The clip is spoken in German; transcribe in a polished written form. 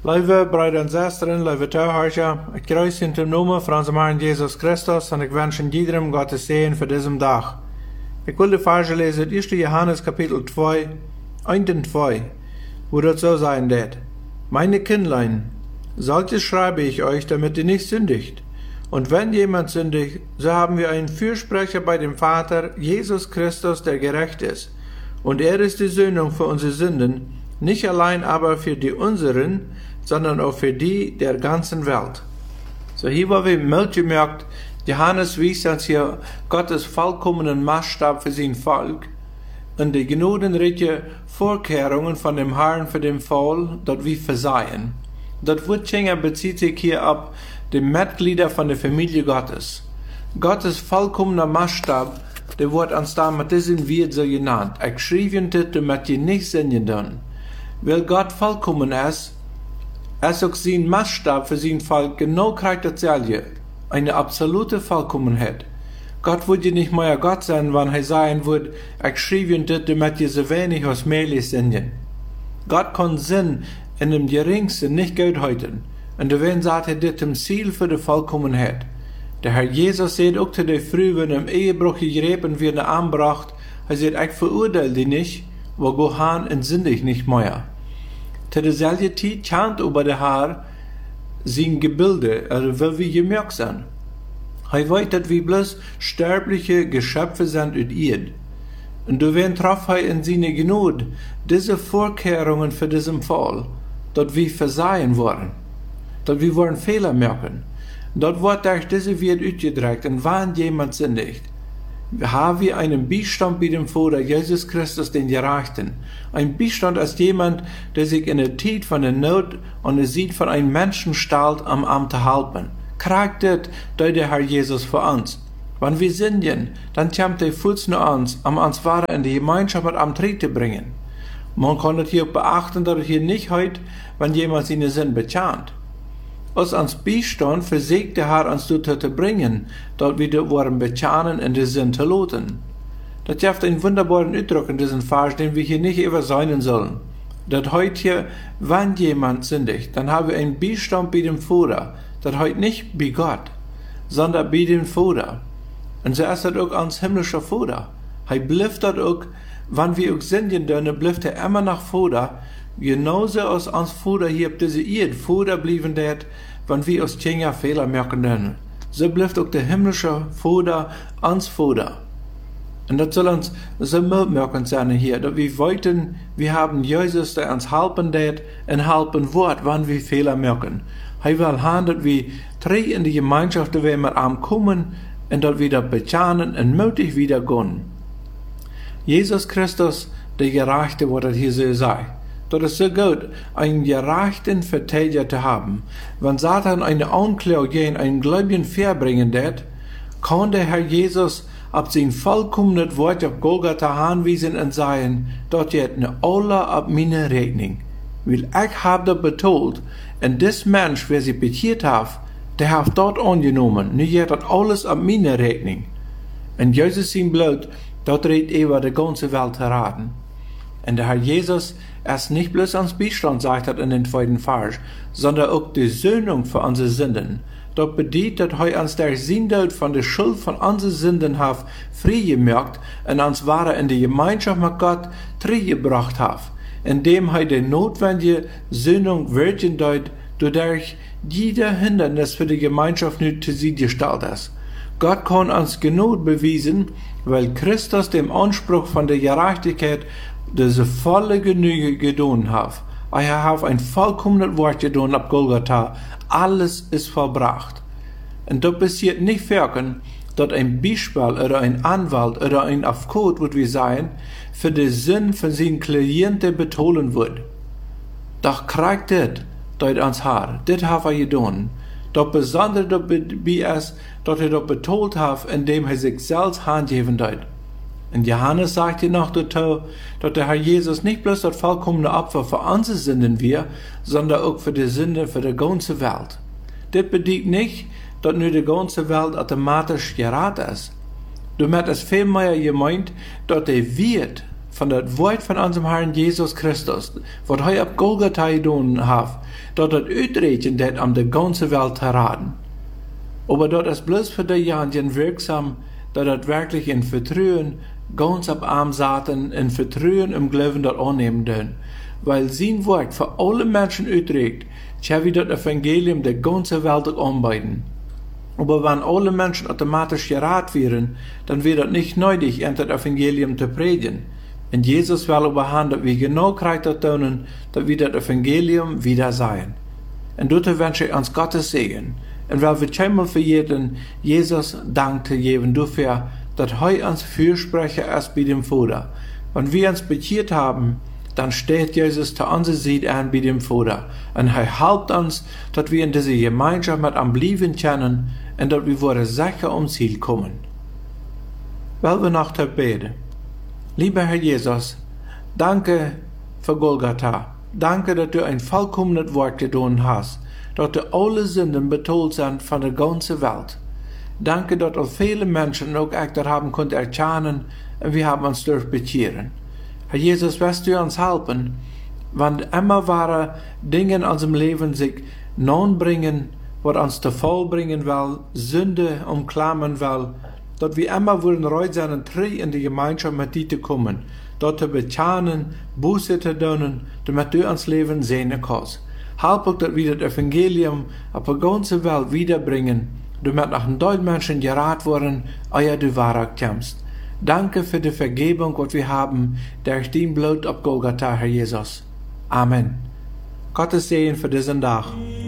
Lieve broeder en zusteren, lieve toehoorders, ik kruis in de naam van onze Herr Jesus Christus en ik wens iedereen Gottes Segen für diesen Tag. Ich will die Verse lesen uit 1. Johannes Kapitel 2, 1 und 2, wo das so sein wird. Meine Kindlein, solches schreibe ich euch, damit ihr nicht sündigt. Und wenn jemand sündigt, so haben wir einen Fürsprecher bei dem Vater, Jesus Christus, der gerecht ist. Und er ist die Sühnung für unsere Sünden, nicht allein aber für die unseren, sondern auch für die der ganzen Welt. So hier war wir mitgemerkt, Johannes wies uns hier Gottes vollkommenen Maßstab für sein Volk und die gnadenreiche Vorkehrungen von dem Herrn für den Volk, dort wir versehen. Das Wort bezieht sich hier auf die Mitglieder von der Familie Gottes. Gottes vollkommener Maßstab, der wird uns da mit diesem Wort so genannt. Ich schrieb das, damit ihr nicht singen dürfen. Weil Gott vollkommen ist auch sein Maßstab für sein Volk genau gleich dasselbe. Eine absolute Vollkommenheit. Gott würde nicht mehr Gott sein, wenn er sagen würde, ich schrieb das, damit ihr so wenig als möglich singen. Gott kann Sinn in dem geringsten nicht gut halten. Und deswegen sagt er das zum Ziel für die Vollkommenheit. Der Herr Jesus sagt auch zu der Früh, wenn im Ehebruch gegräben wird, anbracht, er sagt, ich verurteile die nicht, wo gohan und sündig nicht mehr. Zu derselben Zeit chant über der Herr sein Gebilde, will wir gemerkt sein. Er weiß, dass wir bloß sterbliche Geschöpfe sind und Erd. Und deswegen traf er in seine Gnade diese Vorkehrungen für diesen Fall, dass wir versehen worden, dass wir wollen Fehler merken. Dort wird durch diese Welt ausgedrückt, und wenn jemand sündigt, haben wir einen Beistand bei dem Vater, Jesus Christus, den Gerechten. Ein Beistand als jemand, der sich in der Zeit von der Not und der Sieg von einem Menschen stellt, am Amt zu helfen. Kriegt das durch der Herr Jesus für uns. Wenn wir singen, dann kommt der Fuß nur uns, um uns weiter in die Gemeinschaft mit am Tritt zu bringen. Man kann das hier beachten, dass es hier nicht heute, wenn jemand seine Sinn bekannt. Aus uns Beistand versägt der Herr uns dazu zu bringen, dass wir dort wollen bekennen in den Sinn zu loten. Das gibt einen wunderbaren Ausdruck in diesem Vers, den wir hier nicht übersehen sollen. Das heute hier, wenn jemand sündigt, dann haben wir einen Beistand bei dem Vater. Das heute nicht bei Gott, sondern bei dem Vater. Und so ist das auch ans himmlische Vater. Er bleibt dort auch, wenn wir auch singen dürfen, bleibt er immer nach Vater. Genauso als uns Vater hier auf diese Erde Vater blieben det, wenn wir aus Kinder Fehler merken dürfen. So bleibt auch der himmlische Vater uns Vater. Und das soll uns so mitmerken sein hier, dass wir wollten, wir haben Jesus, der uns helfen det und helfen wird, wenn wir Fehler merken. Er will haben, dass wir drei in die Gemeinschaft, dass wir mit ihm kommen und dass wir das bekennen und mutig wieder gehen. Jesus Christus, der Gerechte, wird das hier so sagen. Das ist so gut, einen gerechten Verteidiger zu haben. Wenn Satan eine Anklage gegen einen Gläubigen verbringen wird, kann der Herr Jesus ab sein vollkommenes Wort auf Golgatha anweisen und sagen, dort wird ne alle ab meine Rechnung. Weil ich habe das betont, und das Mensch, wer sich bekehrt hat, der hat dort angenommen, nu wird das alles ab meine Rechnung. Und Jesus sein Blut, dort redet über die ganze Welt heran. Und der Herr Jesus ist nicht bloß ans Beistand, sagt er in den zweiten Vers, sondern auch die Sühnung für unsere Sünden. Dort bedeutet, dass er uns der Sündheit von der Schuld von unseren Sünden hat freigemerkt und uns wahre in die Gemeinschaft mit Gott gebracht hat, indem er die notwendige Sühnung wirken deut, dadurch jeder Hindernis für die Gemeinschaft nicht zu sie gestellt ist. Gott kann uns Gnade beweisen, weil Christus dem Anspruch von der Gerechtigkeit diese volle Genüge getan hat. Er hat ein vollkommenes Wort getan ab Golgatha. Alles ist vollbracht. Und das passiert nicht wirken, dass ein Beispiel oder ein Anwalt oder ein Advokat, wird wir sagen, für den Sinn von seinen Klienten betonen wird. Doch kriegt das durch ans Haar. Das hat er getan. Das Besondere dabei ist, dass er das betont hat, indem er sich selbst handgeben hat. Und Johannes sagt hier noch dazu, dass der Herr Jesus nicht bloß das vollkommene Opfer für unsere Sünden wir, sondern auch für die Sünden für die ganze Welt. Das bedeutet nicht, dass nur die ganze Welt automatisch gerettet ist. Damit ist vielmehr gemeint, dass der Wert von das Wort von unserem Herrn Jesus Christus, was er auf Golgatha getan hat, dort das uitreichen, das um die ganze Welt zu raten. Aber dort ist bloß für die Jahre wirksam, dass das wirklich in Vertrauen ganz ab arm saten, in Vertrauen im Glauben dort annehmen dürfen. Weil sein Wort für alle Menschen uitreicht, tja wie das Evangelium der ganze Welt auch anbieten. Aber wenn alle Menschen automatisch gerat wären, dann wäre das nicht nötig, das Evangelium zu predigen. Und Jesus will aber haben, dass wir genau Charakter tun, dass wir das Evangelium wieder sein. Und dort wünsche ich uns Gottes Segen. Und weil wir einmal für jeden Jesus Dank zu geben dafür, dass er uns Fürsprecher ist bei dem Vater. Wenn wir uns bekehrt haben, dann steht Jesus zu unserer Seite an bei dem Vater. Und er hilft uns, dass wir in diese Gemeinschaft mit am Bleiben können und dass wir sicher ums Ziel kommen. Weil wir noch beten. Lieber Herr Jesus, danke für Golgatha. Danke, dass du ein vollkommenes Wort getan hast, dass du alle Sünden betont sind von der ganzen Welt. Danke, dass auch viele Menschen auch echt haben konnten erkennen und wir haben uns durch bekehren. Herr Jesus, wirst du uns helfen, wenn immer wahre Dinge in unserem Leben sich non bringen, was uns zu Fall bringen will, Sünde umklammern will, dass wir immer würden reut sein und in die Gemeinschaft mit dir zu kommen, dort zu bekennen, Buße zu tun, damit du uns Leben sehen kannst. Help auch, dass wir das Evangelium auf der ganzen Welt wiederbringen, damit nach den deutschen Menschen gerat worden, euer du Wahrheit kommst. Danke für die Vergebung, was wir haben, durch dein Blut auf Golgatha, Herr Jesus. Amen. Gottes Segen für diesen Tag.